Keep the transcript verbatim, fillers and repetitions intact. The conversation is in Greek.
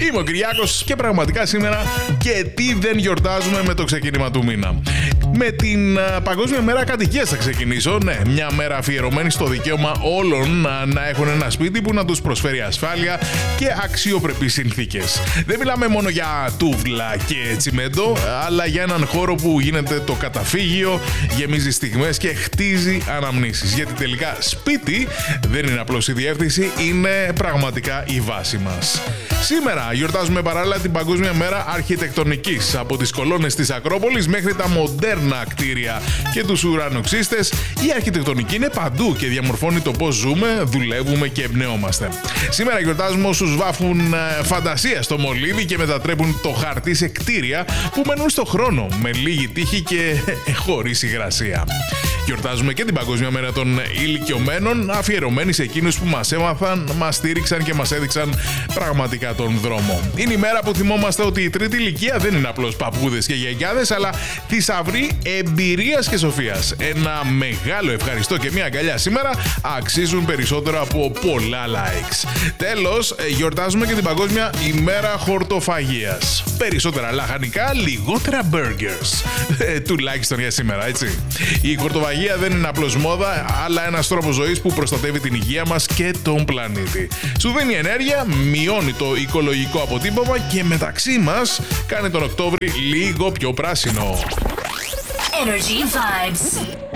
Είμαι ο Κυριάκος και πραγματικά σήμερα και τι δεν γιορτάζουμε με το ξεκίνημα του μήνα. Με την uh, Παγκόσμια Μέρα Κατοικίας θα ξεκινήσω. Ναι, μια μέρα αφιερωμένη στο δικαίωμα όλων uh, να έχουν ένα σπίτι που να τους προσφέρει ασφάλεια και αξιοπρεπείς συνθήκες. Δεν μιλάμε μόνο για τούβλα και τσιμέντο, αλλά για έναν χώρο που γίνεται το καταφύγιο, γεμίζει στιγμές και χτίζει αναμνήσεις. Γιατί τελικά σπίτι δεν είναι απλώς η διεύθυνση, είναι πραγματικά η βάση μας. Σήμερα γιορτάζουμε παράλληλα την Παγκόσμια Μέρα Αρχιτεκτονικής. Από τις κολόνες της Ακρόπολης μέχρι τα μοντέρνα κτίρια και τους ουρανοξύστες, η αρχιτεκτονική είναι παντού και διαμορφώνει το πώς ζούμε, δουλεύουμε και εμπνεόμαστε. Σήμερα γιορτάζουμε όσους βάφουν φαντασία στο μολύβι και μετατρέπουν το χαρτί σε κτίρια που μένουν στο χρόνο, με λίγη τύχη και χωρίς υγρασία. Γιορτάζουμε και την Παγκόσμια Μέρα των Ηλικιωμένων, αφιερωμένη σε εκείνους που μας έμαθαν, μας στήριξαν και μας έδειξαν πραγματικά τον δρόμο. Είναι η μέρα που θυμόμαστε ότι η τρίτη ηλικία δεν είναι απλώς παππούδες και γιαγιάδες, αλλά θησαυροί εμπειρίας και σοφίας. Ένα μεγάλο ευχαριστώ και μια αγκαλιά σήμερα αξίζουν περισσότερο από πολλά likes. Τέλος, γιορτάζουμε και την Παγκόσμια ημέρα χορτοφαγίας. Περισσότερα λαχανικά, λιγότερα burgers. Ε, τουλάχιστον για σήμερα, έτσι. Η χορτοφαγία δεν είναι απλώς μόδα, αλλά ένας τρόπος ζωής που προστατεύει την υγεία μας και τον πλανήτη. Σου δίνει ενέργεια, μειώνει το οικολογικό αποτύπωμα και μεταξύ μας κάνει τον Οκτώβρη λίγο πιο πράσινο. Energy Vibes.